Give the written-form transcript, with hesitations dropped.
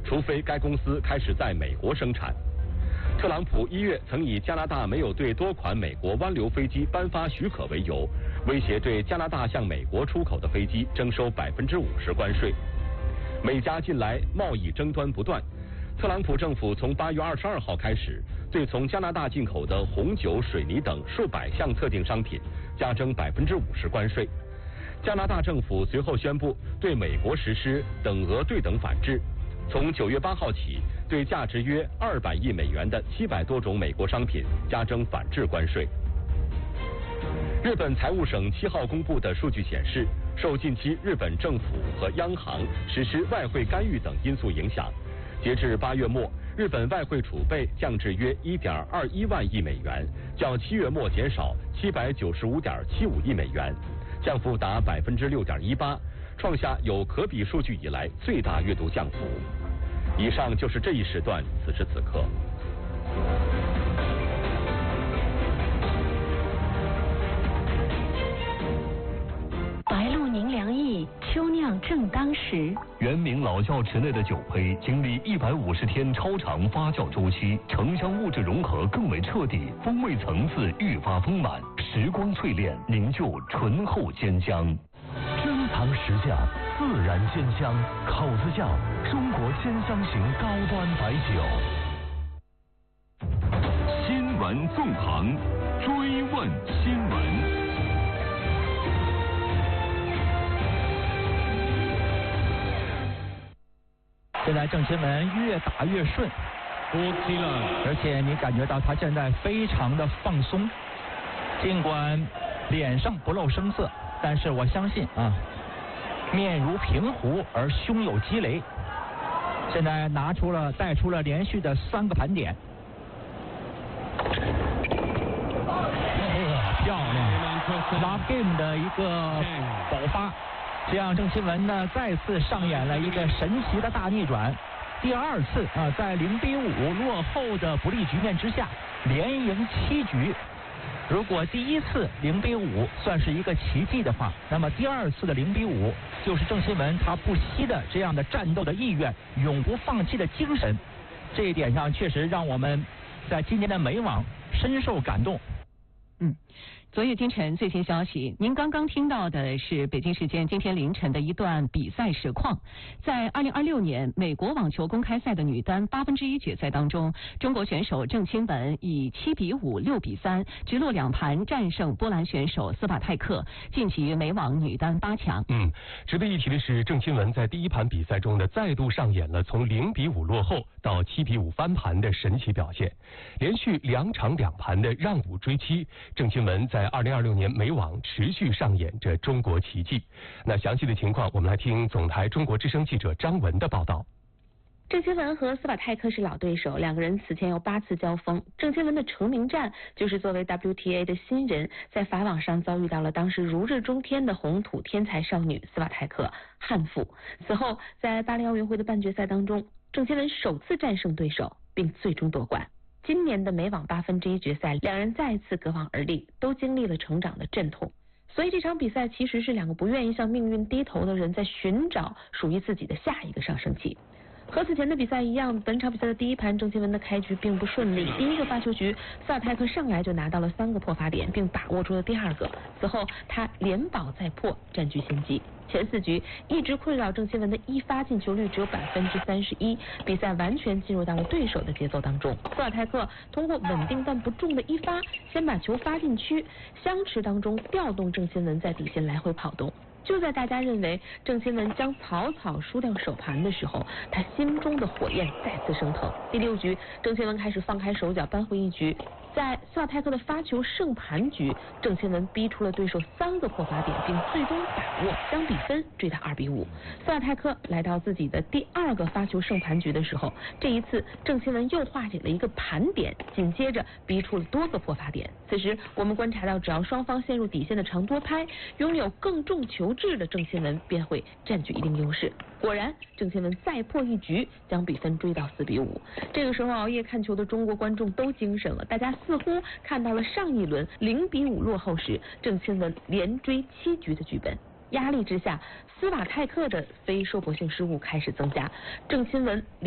除非该公司开始在美国生产。特朗普1月曾以加拿大没有对多款美国湾流飞机颁发许可为由，威胁对加拿大向美国出口的飞机征收50%关税。美加近来贸易争端不断，特朗普政府从8月22号开始，对从加拿大进口的红酒、水泥等数百项特定商品加征50%关税。加拿大政府随后宣布对美国实施等额对等反制，从9月8号起，对价值约200亿美元的700多种美国商品加征反制关税。日本财务省7号公布的数据显示，受近期日本政府和央行实施外汇干预等因素影响，截至8月末，日本外汇储备降至约1.21万亿美元，较7月末减少795.75亿美元，降幅达6.18%，创下有可比数据以来最大月度降幅。以上就是这一时段此时此刻。 白露宁凉意，秋酿正当时。 原名老窖池内的酒胚经历150天超长发酵周期，城乡物质融合更为彻底，风味层次愈发丰满，时光淬炼凝就醇厚坚香。天堂实价，自然鲜香，口子窖中国鲜香型高端白酒。新闻纵横，追问新闻。 现在郑钦文越打越顺，而且你感觉到他现在非常的放松，尽管脸上不露声色，但是我相信啊，面如平湖而胸有积雷。现在带出了连续的3个盘点，漂亮 ，Love Game 的一个爆发。这样郑钦文呢再次上演了一个神奇的大逆转，第2次在0-5落后的不利局面之下连赢7局。如果第1次0-5算是一个奇迹的话，那么第2次的0-5就是郑钦文他不惜的这样的战斗的意愿，永不放弃的精神。这一点上确实让我们在今年的美网深受感动。 昨夜今晨最新消息，您刚刚听到的是北京时间今天凌晨的一段比赛实况。在2026年美国网球公开赛的女单1/8决赛当中，中国选手郑钦文以7-5、6-3直落2盘战胜波兰选手斯瓦泰克，晋级美网女单8强。 值得一提的是，郑钦文在第1盘比赛中呢，再度上演了从0-5落后到7-5翻盘的神奇表现，连续2场2盘的让5追7，郑钦文在2026年美网持续上演着中国奇迹。那详细的情况，我们来听总台中国之声记者张文的报道。 郑钦文和斯瓦泰克是老对手，两个人此前有8次交锋。郑钦文的成名战就是作为 WTA 的新人，在法网上遭遇到了当时如日中天的红土天才少女斯瓦泰克悍妇。此后，在巴黎奥运会的半决赛当中，郑钦文首次战胜对手，并最终夺冠。今年的美网1/8决赛，两人再次隔网而立，都经历了成长的阵痛。所以这场比赛其实是两个不愿意向命运低头的人在寻找属于自己的下一个上升期。和此前的比赛一样，本场比赛的第1盘，郑钦文的开局并不顺利。第1个发球局，斯瓦泰克上来就拿到了3个破发点，并把握住了第2个。此后他连保再破，占据先机。前4局一直困扰郑钦文的一发进球率只有31%，比赛完全进入到了对手的节奏当中。斯瓦泰克通过稳定但不重的一发，先把球发进区，相持当中调动郑钦文在底线来回跑动。就在大家认为郑钦文将草草输掉首盘的时候，他心中的火焰再次升腾。第6局，郑钦文开始放开手脚，扳回一局。在斯瓦泰克的发球胜盘局，郑钦文逼出了对手3个破发点，并最终把握将比分追到2-5。斯瓦泰克来到自己的第2个发球胜盘局的时候，这一次郑钦文又化解了一个盘点，紧接着逼出了多个破发点。此时我们观察到，只要双方陷入底线的长多拍，拥有更重球质的郑钦文便会占据一定优势。果然，郑钦文再破一局，将比分追到4-5。这个时候熬夜看球的中国观众都精神了，大家似乎看到了上一轮0-5落后时郑钦文连追7局的剧本。压力之下，斯瓦泰克的非收获性失误开始增加，郑钦文